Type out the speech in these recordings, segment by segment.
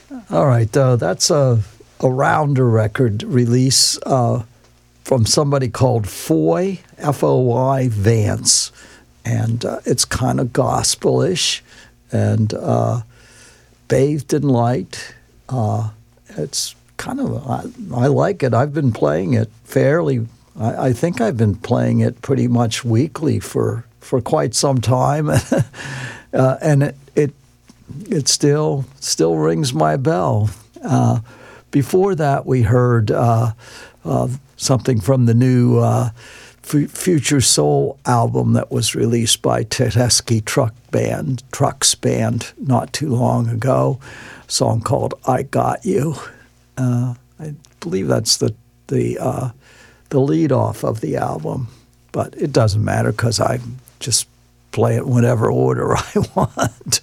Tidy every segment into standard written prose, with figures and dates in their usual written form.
All right, that's a rounder record release from somebody called Foy, F-O-Y, Vance. And it's kind of gospelish and bathed in light. It's kind of, I like it. I've been playing it fairly, I think I've been playing it pretty much weekly for quite some time. And it still rings my bell. Before that, we heard something from the new Future Soul album that was released by Tedeschi Trucks Band not too long ago. A song called "I Got You." I believe that's the lead off of the album, but it doesn't matter because I just play it in whatever order I want.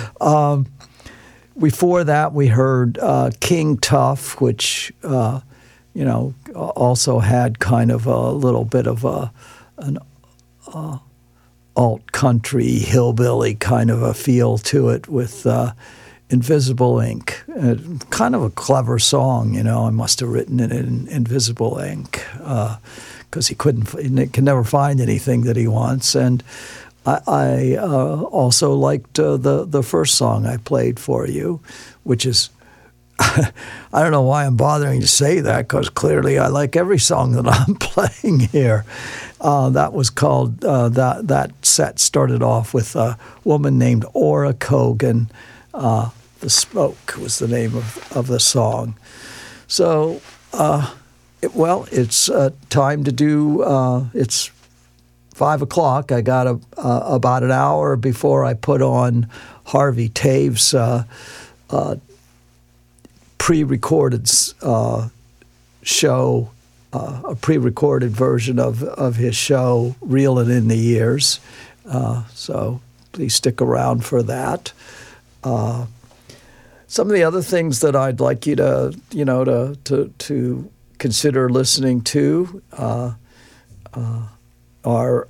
Before that, we heard King Tuff, which also had kind of a little bit of an alt country hillbilly kind of a feel to it with Invisible Ink. Kind of a clever song, I must have written it in Invisible Ink because he can never find anything that he wants. And I also liked the first song I played for you, which is, I don't know why I'm bothering to say that because clearly I like every song that I'm playing here. That was called, that set started off with a woman named Ora Kogan. The Smoke was the name of the song. So, it's time to do, it's 5 o'clock. I got about an hour before I put on Harvey Tave's pre-recorded show, a pre-recorded version of his show, Reelin' in the Years. So please stick around for that. Some of the other things that I'd like you to consider listening to are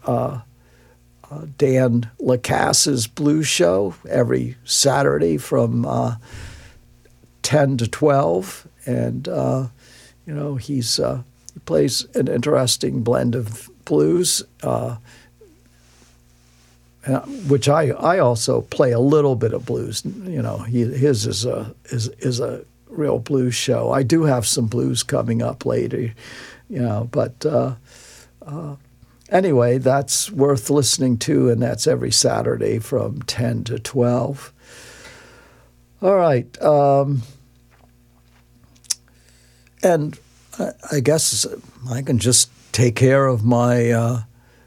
Dan Lacasse's Blues Show every Saturday from 10 to 12, and he plays an interesting blend of blues, which I also play a little bit of blues. His is a real blues show. I do have some blues coming up later, but. Anyway, that's worth listening to, and that's every Saturday from 10 to 12. All right. And I guess I can just take care of my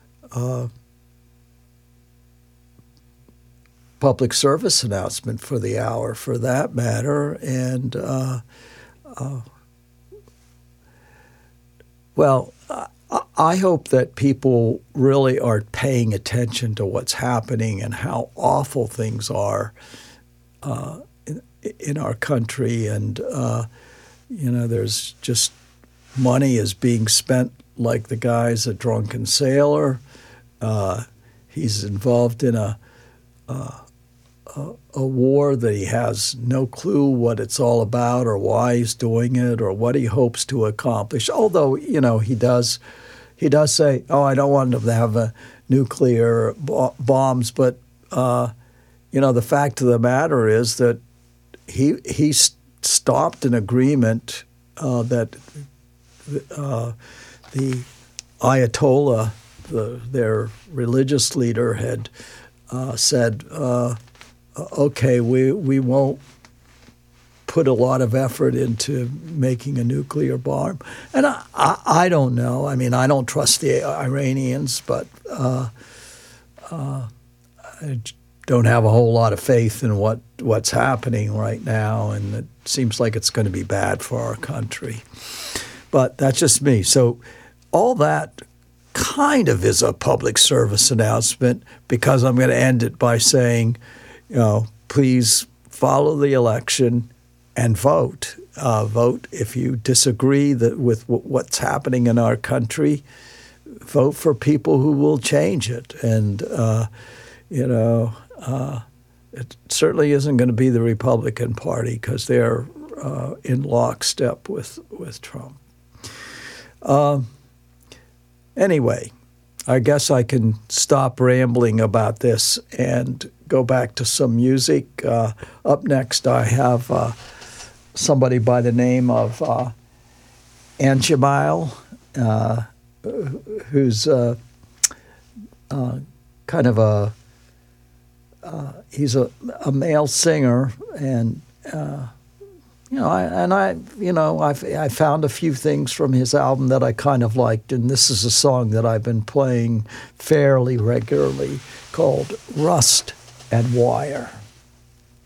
public service announcement for the hour, for that matter. And, I hope that people really are paying attention to what's happening and how awful things are in our country. And, there's just money is being spent like the guy's a drunken sailor. He's involved in a war that he has no clue what it's all about or why he's doing it or what he hopes to accomplish. Although, he does say, "Oh, I don't want them to have nuclear bombs," but the fact of the matter is that he stopped an agreement that the Ayatollah, their religious leader, had said, "Okay, we won't put a lot of effort into making a nuclear bomb." And I don't know. I mean, I don't trust the Iranians, but I don't have a whole lot of faith in what's happening right now, and it seems like it's going to be bad for our country. But that's just me. So all that kind of is a public service announcement because I'm going to end it by saying, please follow the election and vote. Vote if you disagree with what's happening in our country. Vote for people who will change it. And, It certainly isn't going to be the Republican Party because they're in lockstep with Trump. Anyway, I guess I can stop rambling about this and go back to some music. Up next, I have somebody by the name of Anjamile, who's kind of he's a male singer, and I found a few things from his album that I kind of liked, and this is a song that I've been playing fairly regularly called Rust and Wire.